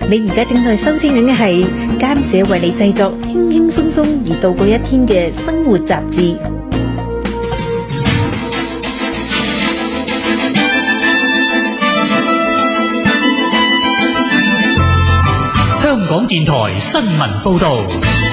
你而家正在收聽緊嘅係監社為你製作輕輕鬆鬆而度過一天嘅生活雜誌。 香港電台新聞報道。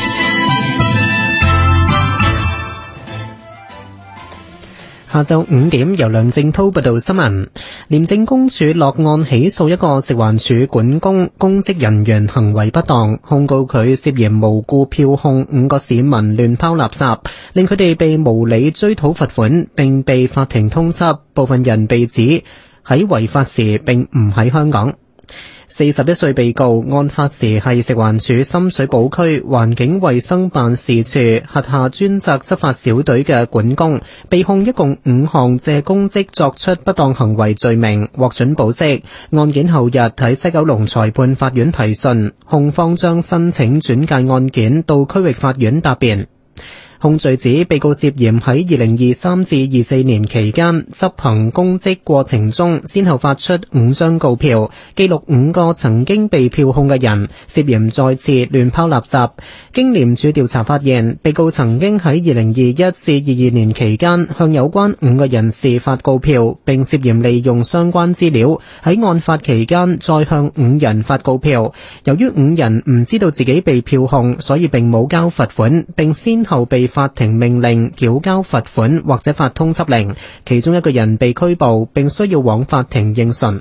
下晝5點，由梁正濤報道新聞。廉政公署落案起訴一個食環署管工公職人員行為不當，控告佢涉嫌無故票控5個市民亂拋垃圾，令佢哋被無理追討罰款，並被法庭通緝。部分人被指喺違法時並唔喺香港。41歲被告案發時係食環署深水埗區環境衛生辦事處轄下專責執法小隊嘅管工，被控一共5項借公職作出不當行為罪名，獲准保釋。案件後日喺西九龍裁判法院提訊，控方將申請轉介案件到區域法院答辯。控罪指被告涉嫌喺2023至24年期間執行公職過程中，先後發出5張告票，記錄5個曾經被票控嘅人涉嫌再次亂拋垃圾。經廉署調查發現，被告曾經喺2021至22年期間向有關5個人士發告票，並涉嫌利用相關資料喺案發期間再向5人發告票。由於5人唔知道自己被票控，所以並冇交罰款，並先後被法庭命令繳交罰款或者發通緝令，其中一個人被拘捕，並需要往法庭應訊。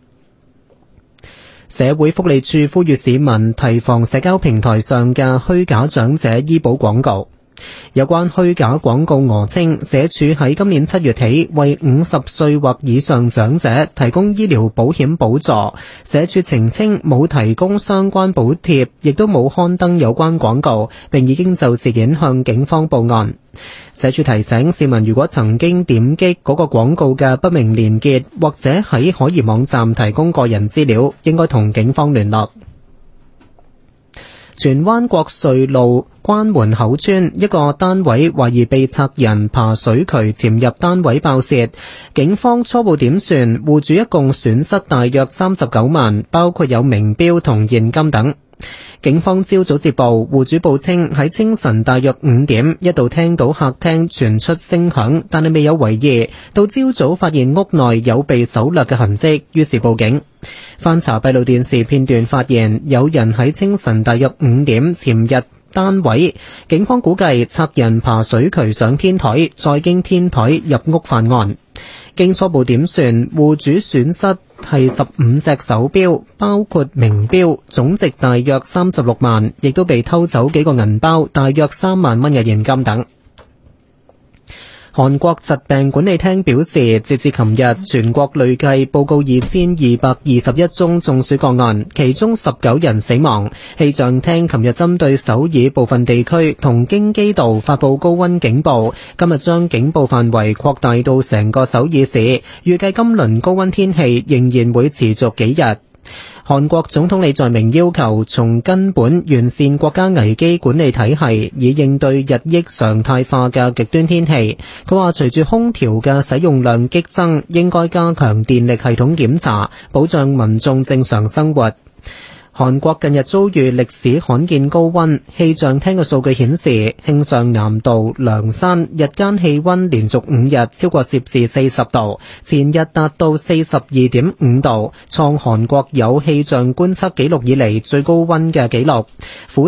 社會福利署呼籲市民提防社交平台上嘅虛假長者醫保廣告。有關虛假廣告訛稱，社署喺今年7月起為50歲或以上長者提供醫療保險補助。社署澄清冇提供相關補貼，亦都冇刊登有關廣告，並已經就事件向警方報案。社署提醒市民，如果曾經點擊嗰個廣告嘅不明連結，或者喺可疑網站提供個人資料，應該同警方聯絡。荃灣國瑞路關門口村一個單位懷疑被賊人爬水渠潛入單位爆竊，警方初步點算，戶主一共損失大約39萬，包括有名錶同現金等。警方朝早接報，戶主報稱喺清晨大約5點一度聽到客廳傳出聲響，但係未有為意，到朝早發現屋內有被搜掠嘅痕跡，於是報警。翻查閉路電視片段發現，有人喺清晨大約5點潛入單位，警方估計賊人爬水渠上天台，再經天台入屋犯案。經初步點算，戶主損失係15隻手錶，包括名錶，總值大約36萬，亦都被偷走幾個銀包，大約3萬蚊嘅現金等。韓國疾病管理廳表示，截至琴日，全國累計報告2221宗中暑個案，其中19人死亡。氣象廳琴日針對首爾部分地區同京畿道發布高溫警報，今日將警報範圍擴大到成個首爾市，預計今輪高溫天氣仍然會持續幾日。韓國總統李在明要求從根本完善國家危機管理體系，以應對日益常態化嘅極端天氣。佢話隨住空調嘅使用量激增，應該加強電力系統檢查，保障民眾正常生活。韓國近日遭遇歷史罕見高溫，氣象廳嘅數據顯示，慶尚南道梁山日間氣溫連續5日超過攝氏40度，前日達到42.5度，創韓國有氣象觀測記錄以嚟最高溫嘅紀錄。